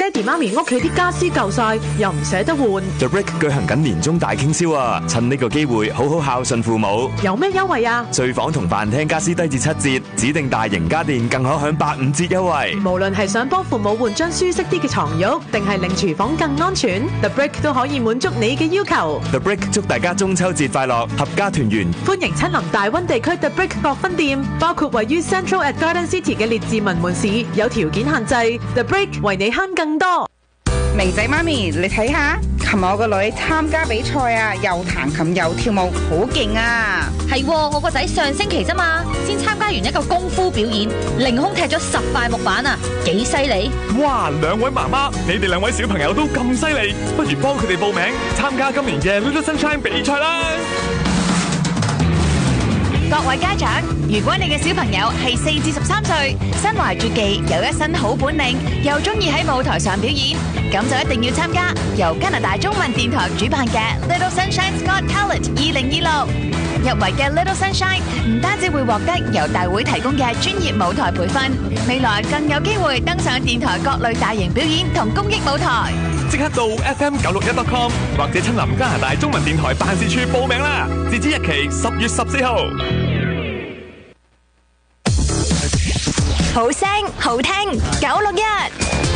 爹哋媽咪屋企啲家私舊晒，又唔捨得換。 The Brick 舉行緊年終大傾銷啊！趁呢個機會好好孝順父母。 有咩優惠啊？ 睡房同飯廳家私低至7折，指定大型家電更可享85折優惠。 無論係想幫父母換張舒適啲嘅床褥，定係令廚房更安全， The Brick 都可以滿足你嘅要求。 The Brick 祝大家中秋節快樂，合家團圓。 歡迎親臨大溫地區 The Brick 各分店，包括位於 Central at Garden City 嘅列治文門市，有條件限制。The Brick 為你慳更多。 明仔媽咪，你睇下，琴日我個女參加比賽啊，又彈琴又跳舞，好勁啊！ 係，我個仔上星期啫嘛，先參加完一個功夫表演，凌空踢咗10塊木板啊，幾犀利！ 哇，兩位媽媽，你哋兩位小朋友都咁犀利，不如幫佢哋報名參加今年嘅 Little Sunshine 比賽啦！ 各位家長，如果你嘅小朋友係4至13歲，身懷絕技，有一身好本領，又中意喺舞台上表演，咁就一定要參加由加拿大中文電台主辦嘅 Little Sunshine's Got Talent 2026。入圍嘅 Little Sunshine 唔單止會獲得由大會提供嘅專業舞台培訓，未來更有機會登上電台各類大型表演同公益舞台。 即刻到 FM961.com 或者親臨加拿大中文電台辦事處報名啦！截止日期10月14號。 好聲好聽961。